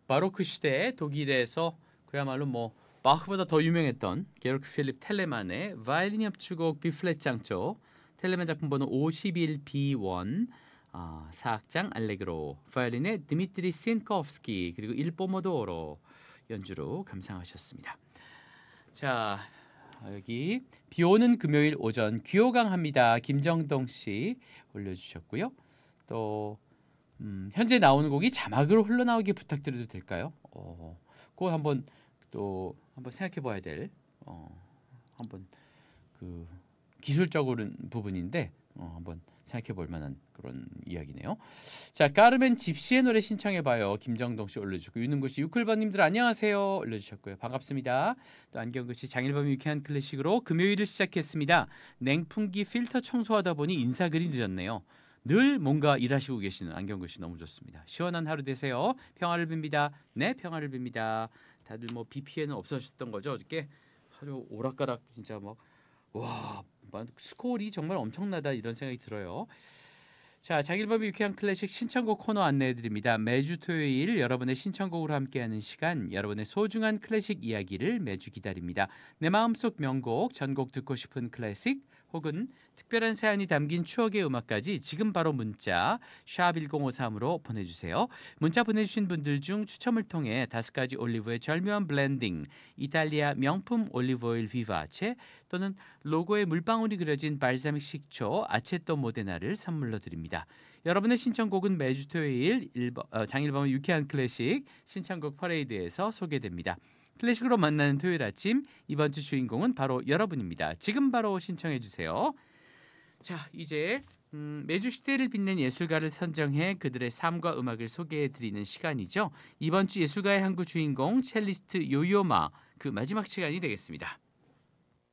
바로크 시대 독일에서 그야말로 뭐 바흐보다 더 유명했던 게오르크 필립 텔레만의 바이올린 협주곡 B플랫 장조, 텔레만 작품 번호 51B1, 사악장 알레그로, 바이올린의 드미트리 신코프스키, 그리고 일 포모도로 연주로 감상하셨습니다. 자, 여기 비오는 금요일 오전 귀호강합니다. 김정동 씨 올려주셨고요. 또 현재 나오는 곡이 자막으로 흘러나오게 부탁드려도 될까요? 그거 한번 생각해봐야 될 한번 그 기술적으로 부분인데 한번 생각해볼 만한 그런 이야기네요. 자, 까르멘 집시의 노래 신청해봐요. 김정동 씨 올려주고, 유능구 씨, 유클버님들 안녕하세요 올려주셨고요. 반갑습니다. 또 안경구 씨, 장일범 유쾌한 클래식으로 금요일을 시작했습니다. 냉풍기 필터 청소하다 보니 인사글이 늦었네요. 늘 뭔가 일하시고 계시는 안경구 씨 너무 좋습니다. 시원한 하루 되세요. 평화를 빕니다. 네, 평화를 빕니다. 다들 뭐 비 피해는 없어졌던 거죠? 어저께 아주 오락가락 진짜 와, 스코어이 정말 엄청나다 이런 생각이 들어요. 자, 장일범의 유쾌한 클래식 신청곡 코너 안내해드립니다. 매주 토요일 여러분의 신청곡으로 함께하는 시간, 여러분의 소중한 클래식 이야기를 매주 기다립니다. 내 마음속 명곡, 전곡 듣고 싶은 클래식, 혹은 특별한 사연이 담긴 추억의 음악까지 지금 바로 문자 샵1053으로 보내주세요. 문자 보내주신 분들 중 추첨을 통해 5가지 올리브의 절묘한 블렌딩, 이탈리아 명품 올리브오일 비바체, 또는 로고에 물방울이 그려진 발사믹 식초 아체토 모데나를 선물로 드립니다. 여러분의 신청곡은 매주 토요일 장일범의 유쾌한 클래식 신청곡 퍼레이드에서 소개됩니다. 클래식으로 만나는 토요일 아침, 이번 주 주인공은 바로 여러분입니다. 지금 바로 신청해 주세요. 자, 이제 매주 시대를 빛낸 예술가를 선정해 그들의 삶과 음악을 소개해 드리는 시간이죠. 이번 주 예술가의 한 구 주인공 첼리스트 요요마, 그 마지막 시간이 되겠습니다.